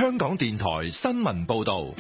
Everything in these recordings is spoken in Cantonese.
香港電台新聞報道。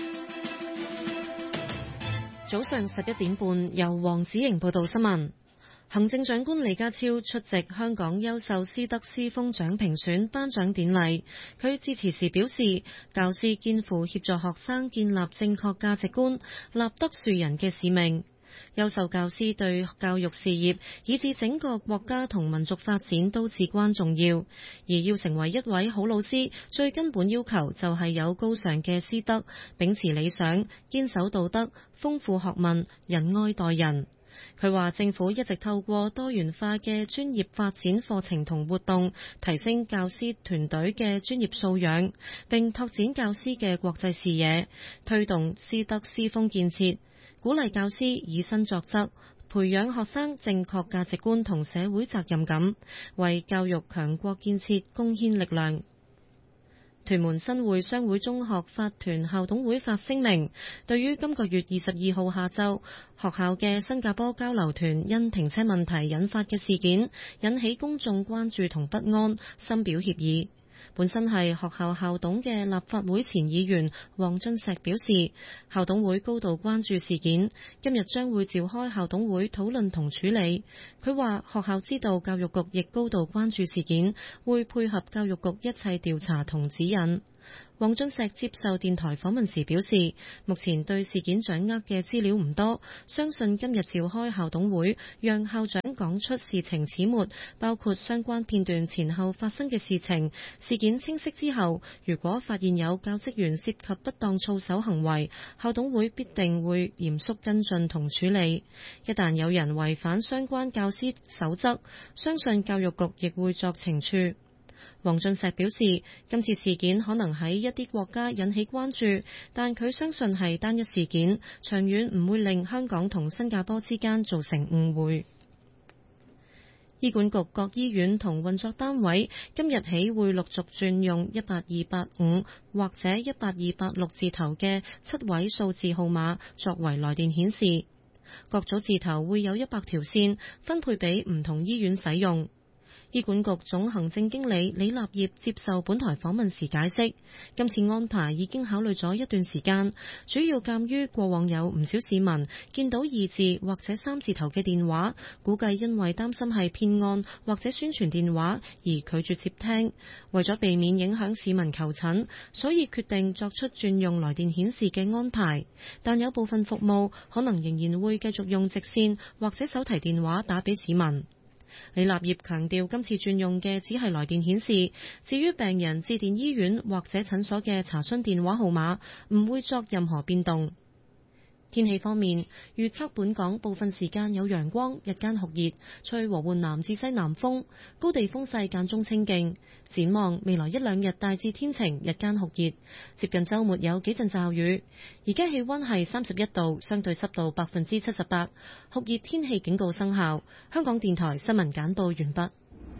早上11點半，由黃子瑩報道新聞。行政長官李家超出席香港優秀師德師風獎評選頒獎典禮。佢致辭時表示，教師肩負協助學生建立正確價值觀、立德樹人嘅使命。優秀教師對教育事業以至整個國家同民族發展都至關重要，而要成為一位好老師，最根本要求就係有高尚嘅師德，秉持理想，堅守道德，豐富學問，仁愛待人。佢話政府一直透過多元化嘅專業發展課程同活動，提升教師團隊嘅專業素養，並拓展教師嘅國際視野，推動師德師風建設，鼓勵教師以身作則，培養學生正確價值觀同社會責任感，為教育強國建設貢獻力量。屯門新會商會中學法團校董會發聲明，對於今個月22號下晝學校嘅新加坡交流團因停車問題引發嘅事件，引起公眾關注同不安，深表歉意。本身係學校校董嘅立法會前議員黃俊碩表示，校董會高度關注事件，今日將會召開校董會討論同處理。佢話學校知道教育局亦高度關注事件，會配合教育局一切調查同指引。黃俊碩接受電台訪問時表示，目前對事件掌握嘅資料唔多，相信今日召開校董會，讓校長講出事情始末，包括相關片段前後發生嘅事情。事件清晰之後，如果發現有教職員涉及不當操守行為，校董會必定會嚴肅跟進同處理。一旦有人違反相關教師守則，相信教育局亦會作懲處。黃俊碩表示，今次事件可能喺一啲國家引起關注，但佢相信係單一事件，長遠唔會令香港同新加坡之間造成誤會。醫管局各醫院同運作單位今日起會陸續轉用18285或者18286字頭嘅7位數字號碼作為來電顯示，各組字頭會有100條線分配俾唔同醫院使用。醫管局總行政經理李立業接受本台訪問時解釋，今次安排已經考慮咗一段時間，主要鑑於過往有唔少市民見到2字或者3字頭嘅電話，估計因為擔心係騙案或者宣傳電話而拒絕接聽，為咗避免影響市民求診，所以決定作出轉用來電顯示嘅安排。但有部分服務可能仍然會繼續用直線或者手提電話打俾市民。李立業強調，今次轉用嘅只係來電顯示，至於病人致電醫院或者診所嘅查詢電話號碼，唔會作任何變動。天氣方面，預測本港部分時間有陽光，日間酷熱，吹和緩南至西南風，高地風勢間中清勁。展望未來1-2日大致天晴，日間酷熱，接近週末有幾陣驟雨。而家氣溫係31度，相對濕度78%，酷熱天氣警告生效。香港電台新聞簡報完畢。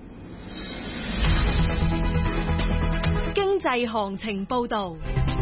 經濟行情報導。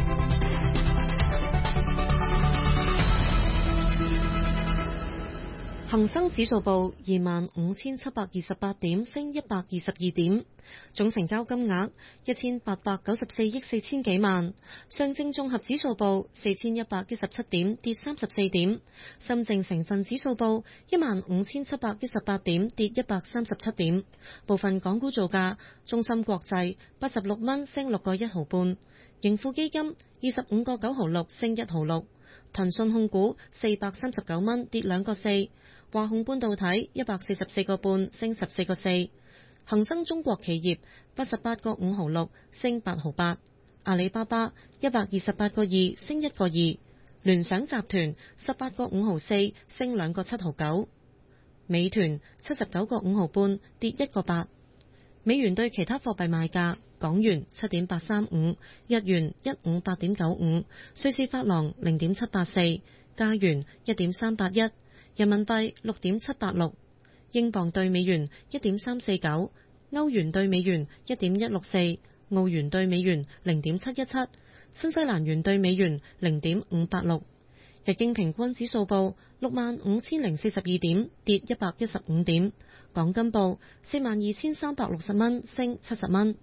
恒生指數報25,728點，升122點，總成交金額1894億4千幾萬。上證綜合指數報4117點，跌34點。深證成分指數報15,718點，跌137點。部分港股造價：中芯國際86蚊，升6個1毫半；盈富基金25個9毫6，升1毫6；騰訊控股439蚊，跌2個4；華虹半導體144個半，升14個4；恒生中國企業88個5毫6，升8毫8；阿里巴巴128個2，升1個2；聯想集團18個5毫4，升2個7毫9；美團79個5毫半，跌1個8。美元對其他貨幣賣價：港元7.835，日元158.95，瑞士法郎0.784，加元1.381。人民幣6.786，英鎊對美元1.349，歐元對美元1.164，澳元對美元0.717，新西蘭元對美元0.586。日經平均指數報65,042點，跌115點。港金報42,360蚊，升70蚊。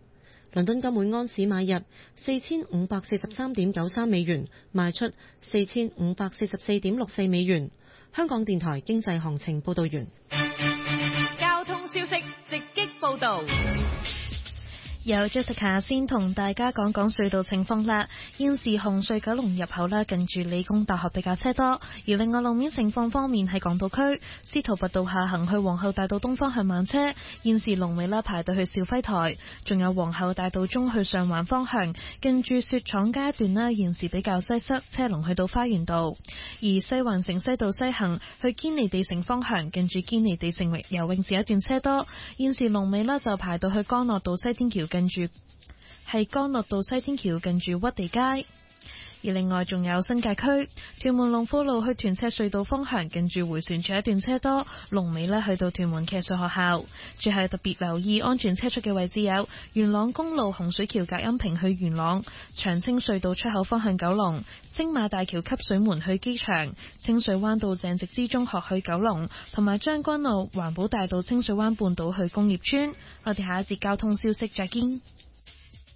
倫敦金每安士買入4543.93美元，賣出4544.64美元。香港電台經濟行情報道完。 交通消息直擊報道。 有 Jessica 先同大家講講隧道情況啦。現時紅隧九龍入口啦，近住理工大學比較車多。而另外路面情況方面，喺港島區司徒拔道下行去皇后大道東方向慢車，現時龍尾啦排到去肇輝台。仲有皇后大道中去上環方向，近住雪廠街段啦，現時比較擠塞，車龍去到花園道。而西環城西道西行去堅尼地城方向，近住堅尼地城游泳池一段車多，現時龍尾啦就排到去干諾道西天橋，近住係干諾道西天橋近住屈地街。而另外仲有新界區屯門龍富路去屯赤隧道方向，近住迴旋處一段車多，龍尾呢去到屯門騎術學校。最後特別留意安全車速嘅位置有元朗公路洪水橋隔音屏去元朗，長青隧道出口方向九龍，青馬大橋汲水門去機場，清水灣道鄭植之中學去九龍，同埋將軍澳環保大道清水灣半島去工業村。我哋下一節交通消息再見。